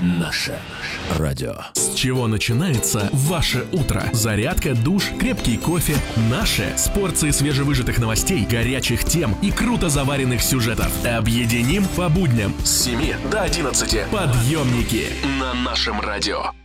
Наше радио. С чего начинается ваше утро? Зарядка, душ, крепкий кофе. Наше с порцией свежевыжатых новостей, горячих тем и круто заваренных сюжетов. Объединим по будням с 7 до 11. Подъемники на нашем радио.